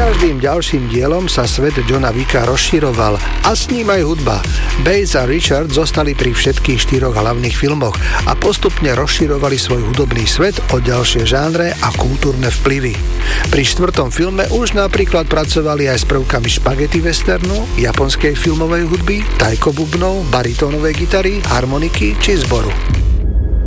každým ďalším dielom sa svet Johna Wicka rozširoval a s ním aj hudba. Bates a Richard zostali pri všetkých 4 hlavných filmoch a postupne rozširovali svoj hudobný svet o ďalšie žánre a kultúrne vplyvy. Pri 4. filme už napríklad pracovali aj s prvkami špagety westernu, japonskej filmovej hudby, taiko bubnov, baritónovej gitary, harmoniky či zboru.